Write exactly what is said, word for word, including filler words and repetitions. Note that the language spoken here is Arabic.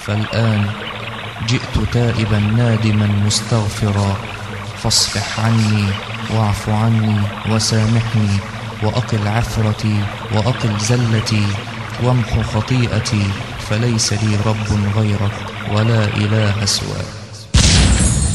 فالآن جئت تائبا نادما مستغفرا، فاصفح عني واعف عني وسامحني، وأقل عثرتي وأقل زلتي وامح خطيئتي، فليس لي رب غيرك ولا إله سواك.